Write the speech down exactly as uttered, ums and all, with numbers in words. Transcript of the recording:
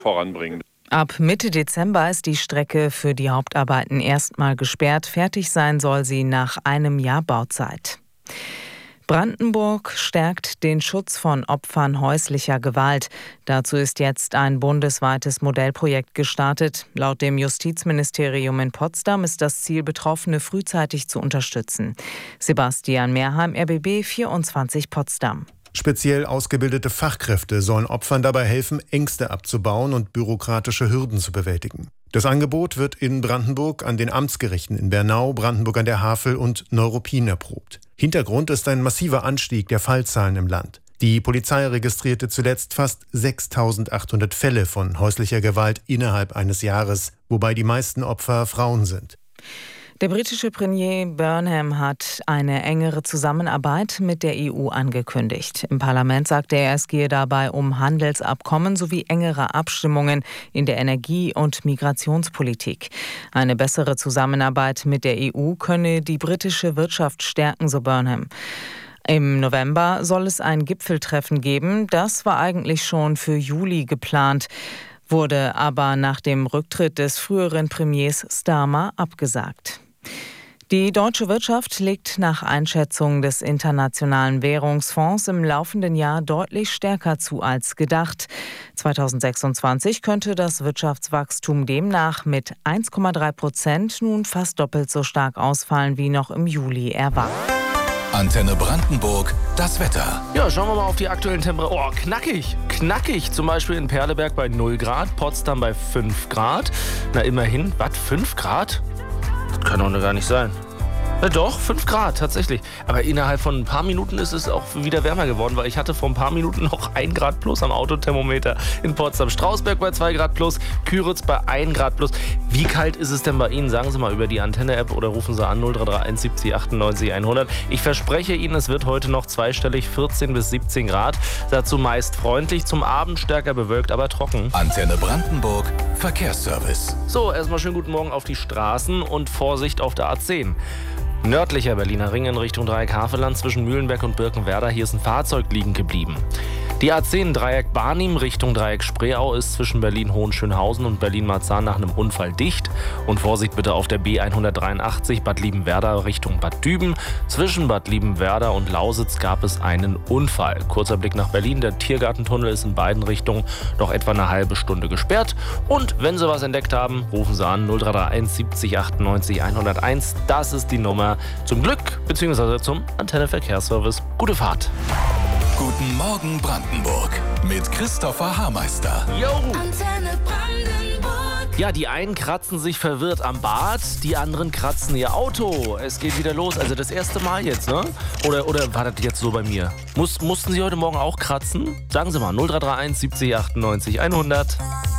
voranbringen. Ab Mitte Dezember ist die Strecke für die Hauptarbeiten erstmal gesperrt. Fertig sein soll sie nach einem Jahr Bauzeit. Brandenburg stärkt den Schutz von Opfern häuslicher Gewalt. Dazu ist jetzt ein bundesweites Modellprojekt gestartet. Laut dem Justizministerium in Potsdam ist das Ziel, Betroffene frühzeitig zu unterstützen. Sebastian Mehrheim, R B B vierundzwanzig Potsdam. Speziell ausgebildete Fachkräfte sollen Opfern dabei helfen, Ängste abzubauen und bürokratische Hürden zu bewältigen. Das Angebot wird in Brandenburg an den Amtsgerichten in Bernau, Brandenburg an der Havel und Neuruppin erprobt. Hintergrund ist ein massiver Anstieg der Fallzahlen im Land. Die Polizei registrierte zuletzt fast sechstausendachthundert Fälle von häuslicher Gewalt innerhalb eines Jahres, wobei die meisten Opfer Frauen sind. Der britische Premier Burnham hat eine engere Zusammenarbeit mit der E U angekündigt. Im Parlament sagte er, es gehe dabei um Handelsabkommen sowie engere Abstimmungen in der Energie- und Migrationspolitik. Eine bessere Zusammenarbeit mit der E U könne die britische Wirtschaft stärken, so Burnham. Im November soll es ein Gipfeltreffen geben. Das war eigentlich schon für Juli geplant, wurde aber nach dem Rücktritt des früheren Premiers Starmer abgesagt. Die deutsche Wirtschaft legt nach Einschätzung des Internationalen Währungsfonds im laufenden Jahr deutlich stärker zu als gedacht. zweitausendsechsundzwanzig könnte das Wirtschaftswachstum demnach mit eins Komma drei Prozent nun fast doppelt so stark ausfallen wie noch im Juli erwartet. Antenne Brandenburg, das Wetter. Ja, schauen wir mal auf die aktuellen Temperaturen. Oh, knackig, knackig. Zum Beispiel in Perleberg bei null Grad, Potsdam bei fünf Grad. Na immerhin, was, fünf Grad? Das kann doch gar nicht sein. Ja, doch, fünf Grad, tatsächlich. Aber innerhalb von ein paar Minuten ist es auch wieder wärmer geworden, weil ich hatte vor ein paar Minuten noch ein Grad plus am Autothermometer in Potsdam. Strausberg bei zwei Grad plus, Küritz bei ein Grad plus. Wie kalt ist es denn bei Ihnen? Sagen Sie mal über die Antenne-App oder rufen Sie an null drei drei eins siebzig achtundneunzig hundert. Ich verspreche Ihnen, es wird heute noch zweistellig, vierzehn bis siebzehn Grad. Dazu meist freundlich, zum Abend stärker bewölkt, aber trocken. Antenne Brandenburg, Verkehrsservice. So, erstmal schönen guten Morgen auf die Straßen und Vorsicht auf der A zehn. Nördlicher Berliner Ring in Richtung Dreieck Havelland zwischen Mühlenberg und Birkenwerder. Hier ist ein Fahrzeug liegen geblieben. Die A zehn Dreieck Barnim Richtung Dreieck Spreeau ist zwischen Berlin-Hohenschönhausen und Berlin-Marzahn nach einem Unfall dicht. Und Vorsicht bitte auf der B hundertdreiundachtzig Bad Liebenwerda Richtung Bad Düben. Zwischen Bad Liebenwerda und Lausitz gab es einen Unfall. Kurzer Blick nach Berlin. Der Tiergartentunnel ist in beiden Richtungen noch etwa eine halbe Stunde gesperrt. Und wenn Sie was entdeckt haben, rufen Sie an null drei drei eins siebzig achtundneunzig hunderteins. Das ist die Nummer zum Glück bzw. zum Antenne Verkehrsservice. Gute Fahrt. Guten Morgen Brandenburg mit Christopher Haarmeister. Jo. Antenne Brandenburg. Ja, die einen kratzen sich verwirrt am Bart, die anderen kratzen ihr Auto. Es geht wieder los, also das erste Mal jetzt, ne? Oder, oder war das jetzt so bei mir? Muss, mussten Sie heute Morgen auch kratzen? Sagen Sie mal, null drei drei eins siebzig achtundneunzig hundert.